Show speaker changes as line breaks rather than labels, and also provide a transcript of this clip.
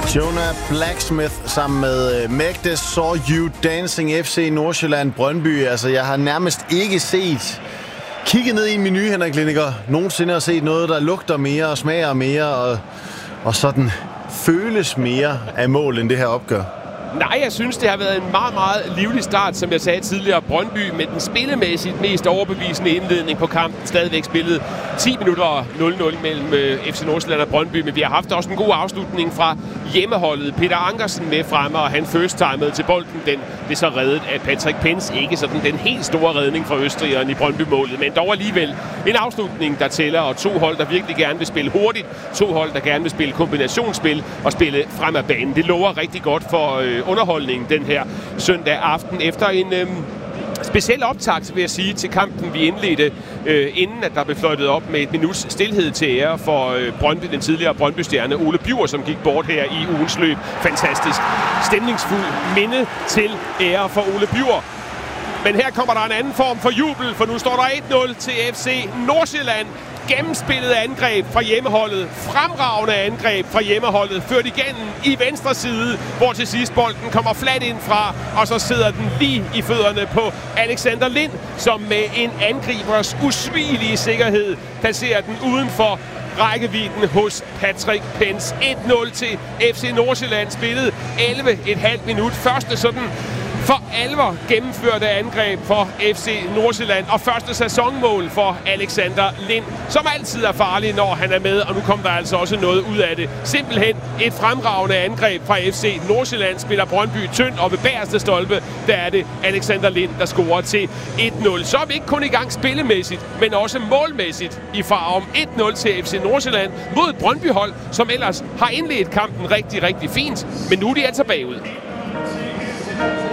Jonah Blacksmith sammen med Magda Saw You Dancing, FC Nordsjælland Brøndby. Altså, jeg har nærmest ikke kigget ned i en menu, Henrik Lindiger, nogensinde har set noget, der lugter mere og smager mere og sådan føles mere af mål end det her opgør.
Nej, jeg synes, det har været en meget, meget livlig start, som jeg sagde tidligere. Brøndby med den spillemæssigt mest overbevisende indledning på kampen. Stadigvæk spillet 10 minutter og 0-0 mellem FC Nordsjælland og Brøndby. Men vi har haft også en god afslutning fra hjemmeholdet. Peter Ankersen med fremme, og han first-timede til bolden. Den blev så reddet af Patrick Pence. Ikke sådan den helt store redning fra østrigeren i Brøndby-målet, men dog alligevel en afslutning, der tæller. Og to hold, der virkelig gerne vil spille hurtigt. To hold, der gerne vil spille kombinationsspil og spille frem af banen. Det lover rigtig godt for underholdning den her søndag aften. Efter en speciel optakt, vil jeg sige, til kampen, vi indledte, inden at der blev fløjtet op med et minuts stilhed til ære for Brøndby, den tidligere Brøndby-stjerne Ole Bjur, som gik bort her i ugens løb. Fantastisk. Stemningsfuld minde til ære for Ole Bjur. Men her kommer der en anden form for jubel, for nu står der 1-0 til FC Nordsjælland. Gennemspillet angreb fra hjemmeholdet. Fremragende angreb fra hjemmeholdet. Ført igennem i venstre side, hvor til sidst bolden kommer flat ind fra, og så sidder den lige i fødderne på Alexander Lind, som med en angribers usvigelige sikkerhed placerer den uden for rækkevidden hos Patrick Pence. 1-0 til FC Nordsjælland. Spillet 11,5 minut. Første sådan for alvor gennemførte angreb for FC Nordsjælland, og første sæsonmål for Alexander Lind, som altid er farlig, når han er med, og nu kommer der altså også noget ud af det. Simpelthen et fremragende angreb fra FC Nordsjælland. Spiller Brøndby tynd, og ved bagerste stolpe, der er det Alexander Lind, der scorer til 1-0. Så er vi ikke kun i gang spillemæssigt, men også målmæssigt i far om 1-0 til FC Nordsjælland mod et Brøndby-hold, som ellers har indledt kampen rigtig, rigtig fint, men nu er de altså bagud.